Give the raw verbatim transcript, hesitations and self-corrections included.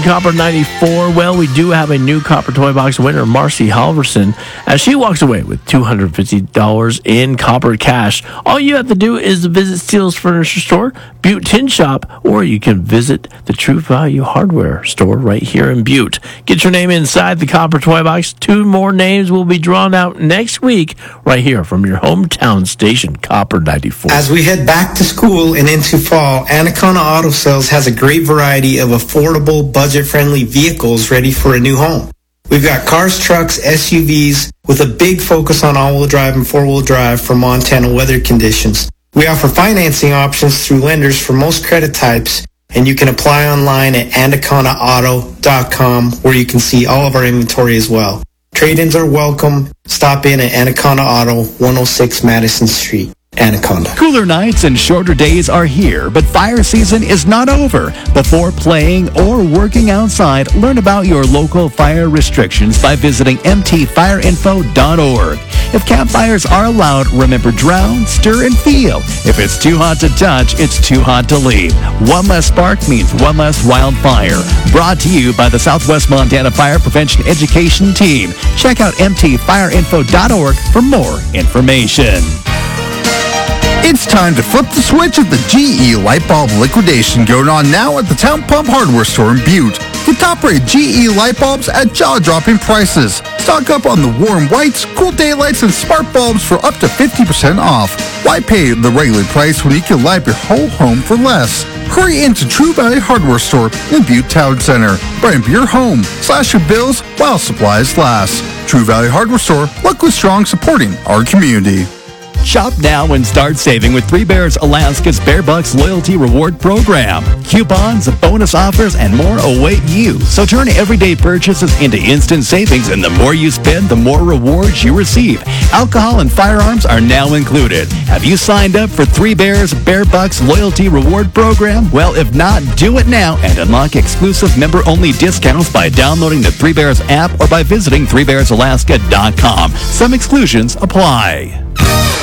Copper ninety-four. Well, we do have a new Copper Toy Box winner, Marcy Halverson, as she walks away with two hundred fifty dollars in Copper cash. All you have to do is visit Steele's Furniture Store, Butte Tin Shop, or you can visit the True Value Hardware store right here in Butte. Get your name inside the Copper Toy Box. Two more names will be drawn out next week right here from your hometown station, Copper ninety-four. As we head back to school and into fall, Anaconda Auto Sales has a great variety of affordable, budget-friendly vehicles ready for a new home. We've got cars, trucks, S U Vs with a big focus on all-wheel drive and four-wheel drive for Montana weather conditions. We offer financing options through lenders for most credit types, and you can apply online at anaconda auto dot com where you can see all of our inventory as well. Trade-ins are welcome. Stop in at Anaconda Auto, one oh six Madison Street. Anaconda. Cooler nights and shorter days are here, but fire season is not over. Before playing or working outside, learn about your local fire restrictions by visiting m t fire info dot org. If campfires are allowed, remember drown, stir, and feel. If it's too hot to touch, it's too hot to leave. One less spark means one less wildfire. Brought to you by the Southwest Montana Fire Prevention Education Team. Check out m t fire info dot org for more information. It's time to flip the switch at the G E light bulb liquidation going on now at the Town Pump Hardware Store in Butte. Get top-rated G E light bulbs at jaw-dropping prices. Stock up on the warm whites, cool daylights, and smart bulbs for up to fifty percent off. Why pay the regular price when you can light your whole home for less? Hurry into True Value Hardware Store in Butte Town Center. Brighten up your home. Slash your bills while supplies last. True Value Hardware Store, locally strong, supporting our community. Shop now and start saving with Three Bears Alaska's Bear Bucks Loyalty Reward Program. Coupons, bonus offers, and more await you. So turn everyday purchases into instant savings, and the more you spend, the more rewards you receive. Alcohol and firearms are now included. Have you signed up for Three Bears Bear Bucks Loyalty Reward Program? Well, if not, do it now and unlock exclusive member-only discounts by downloading the Three Bears app or by visiting three bears alaska dot com. Some exclusions apply.